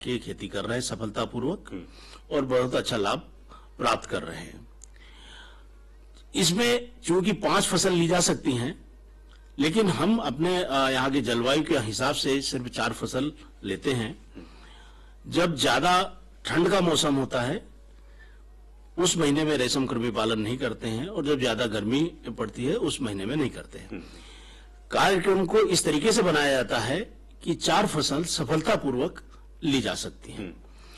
की खेती कर रहे हैं सफलतापूर्वक और बहुत अच्छा लाभ प्राप्त कर रहे हैं। इसमें चूंकि 5 फसल ली जा सकती हैं, लेकिन हम अपने यहाँ की जलवायु के हिसाब से सिर्फ 4 फसल लेते हैं। जब ज्यादा ठंड का मौसम होता है उस महीने में रेशम कृमि पालन नहीं करते हैं, और जब ज्यादा गर्मी पड़ती है उस महीने में नहीं करते हैं। कार्यक्रम को इस तरीके से बनाया जाता है कि 4 फसल सफलतापूर्वक ली जा सकती हैं।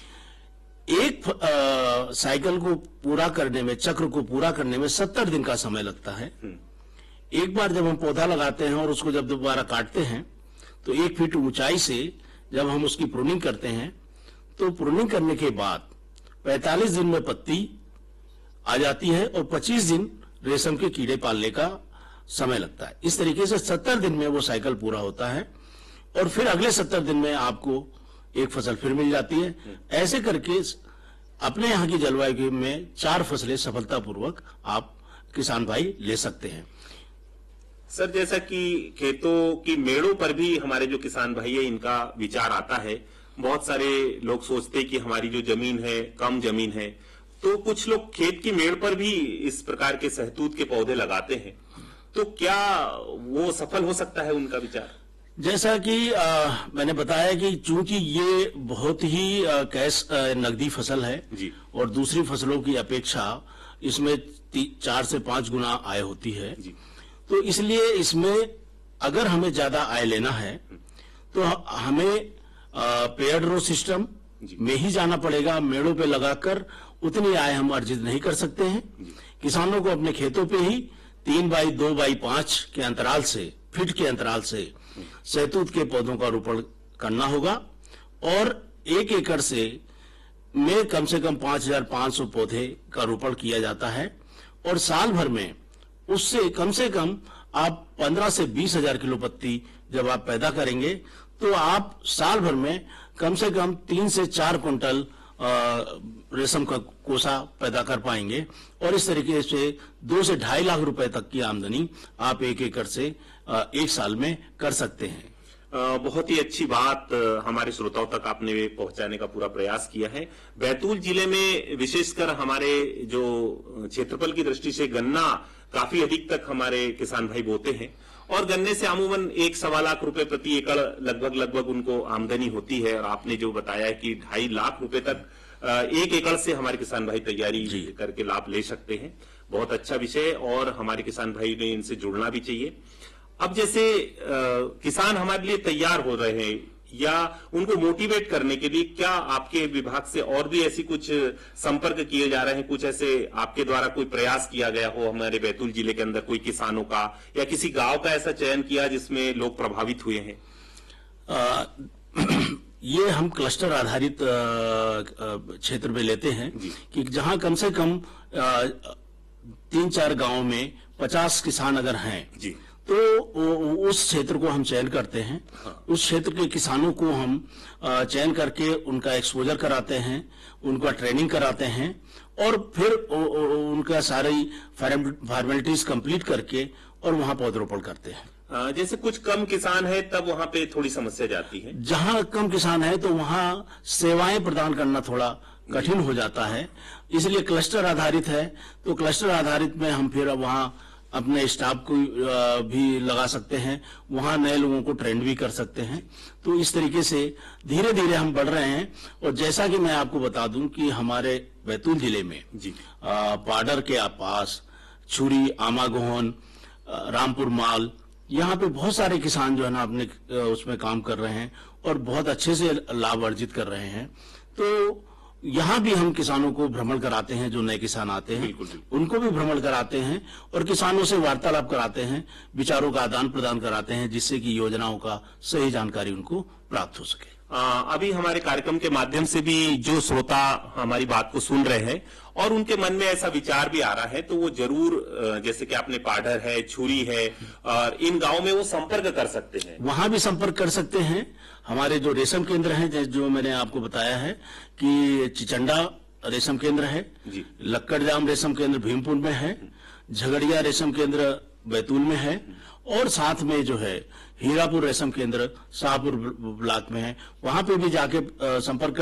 एक साइकिल को पूरा करने में, चक्र को पूरा करने में 70 दिन का समय लगता है। एक बार जब हम पौधा लगाते हैं और उसको जब दोबारा काटते हैं तो 1 फीट ऊंचाई से जब हम उसकी प्रूनिंग करते हैं तो प्रूनिंग करने के बाद 45 दिन में पत्ती आ जाती है और 25 दिन रेशम के कीड़े पालने का समय लगता है। इस तरीके से 70 दिन में वो साइकिल पूरा होता है और फिर अगले 70 दिन में आपको एक फसल फिर मिल जाती है। ऐसे करके अपने यहाँ की जलवायु में 4 फसलें सफलतापूर्वक आप किसान भाई ले सकते हैं। सर, जैसा कि खेतों की मेड़ों पर भी हमारे जो किसान भाई है इनका विचार आता है। बहुत सारे लोग सोचते हैं कि हमारी जो जमीन है कम जमीन है, तो कुछ लोग खेत की मेड़ पर भी इस प्रकार के सहतूत के पौधे लगाते हैं, तो क्या वो सफल हो सकता है उनका विचार? जैसा कि मैंने बताया कि चूंकि ये बहुत ही कैश नकदी फसल है जी, और दूसरी फसलों की अपेक्षा इसमें 4 से 5 गुना आय होती है जी, तो इसलिए इसमें अगर हमें ज्यादा आय लेना है तो हमें पेयर्ड रो सिस्टम में ही जाना पड़ेगा। मेड़ों पे लगाकर उतनी आय हम अर्जित नहीं कर सकते हैं। किसानों को अपने खेतों पे ही 3 बाई 2 बाई 5 के अंतराल से, फीट के अंतराल से सहतूत के पौधों का रोपण करना होगा और 1 एकड़ में कम से कम 5500 पौधे का रोपण किया जाता है और साल भर में उससे कम आप 15 से 20 हजार किलो पत्ती जब आप पैदा करेंगे तो आप साल भर में कम से कम 3 से 4 क्विंटल रेशम का कोसा पैदा कर पाएंगे और इस तरीके से 2 से 2.5 लाख रुपए तक की आमदनी आप 1 एकड़ से 1 साल में कर सकते हैं। बहुत ही अच्छी बात हमारे श्रोताओं तक आपने पहुंचाने का पूरा प्रयास किया है। बैतूल जिले में विशेषकर हमारे जो क्षेत्रफल की दृष्टि से गन्ना काफी अधिक तक हमारे किसान भाई बोते हैं और गन्ने से अमूमन 1-1.25 लाख रुपए प्रति एकड़ लगभग उनको आमदनी होती है। और आपने जो बताया कि 2.5 लाख रुपए तक 1 एकड़ से हमारे किसान भाई तैयारी करके लाभ ले सकते हैं। बहुत अच्छा विषय और हमारे किसान भाई ने इनसे जुड़ना भी चाहिए। अब जैसे किसान हमारे लिए तैयार हो रहे हैं या उनको मोटिवेट करने के लिए क्या आपके विभाग से और भी ऐसी कुछ संपर्क किए जा रहे हैं? कुछ ऐसे आपके द्वारा कोई प्रयास किया गया हो हमारे बैतूल जिले के अंदर, कोई किसानों का या किसी गांव का ऐसा चयन किया जिसमें लोग प्रभावित हुए हैं? ये हम क्लस्टर आधारित क्षेत्र में लेते हैं कि जहां कम से कम 3-4 गांवों में 50 किसान अगर हैं जी, तो उस क्षेत्र को हम चयन करते हैं। उस क्षेत्र के किसानों को हम चयन करके उनका एक्सपोजर कराते हैं, उनका ट्रेनिंग कराते हैं और फिर उनका सारी फॉर्मेलिटीज कंप्लीट करके और वहां पौधरोपण करते हैं। जैसे कुछ कम किसान है तब वहां पे थोड़ी समस्या जाती है। जहां कम किसान है तो वहां सेवाएं प्रदान करना थोड़ा कठिन हो जाता है, इसलिए क्लस्टर आधारित है। तो क्लस्टर आधारित में हम फिर वहां अपने स्टाफ को भी लगा सकते हैं, वहां नए लोगों को ट्रेन भी कर सकते हैं। तो इस तरीके से धीरे धीरे हम बढ़ रहे हैं। और जैसा कि मैं आपको बता दूं कि हमारे बैतूल जिले में जी पाडर के पास छुरी, आमागोहन, रामपुर माल, यहाँ पे बहुत सारे किसान जो है ना अपने उसमें काम कर रहे हैं और बहुत अच्छे से लाभ अर्जित कर रहे हैं। तो यहाँ भी हम किसानों को भ्रमण कराते हैं, जो नए किसान आते हैं उनको भी भ्रमण कराते हैं और किसानों से वार्तालाप कराते हैं, विचारों का आदान प्रदान कराते हैं, जिससे कि योजनाओं का सही जानकारी उनको प्राप्त हो सके। अभी हमारे कार्यक्रम के माध्यम से भी जो श्रोता हमारी बात को सुन रहे हैं और उनके मन में ऐसा विचार भी आ रहा है तो वो जरूर, जैसे कि आपने पाडर है, छुरी है, और इन गांवों में वो संपर्क कर सकते हैं। वहां भी संपर्क कर सकते हैं। हमारे जो रेशम केंद्र हैं, जो मैंने आपको बताया है कि चिचंडा रेशम केंद्र है, लक्कड़जाम रेशम केंद्र भीमपुर में है, झगड़िया रेशम केंद्र बैतूल में है और साथ में जो है हीरापुर रेशम केंद्र शाहपुर ब्लॉक में है, वहां पे भी जाके संपर्क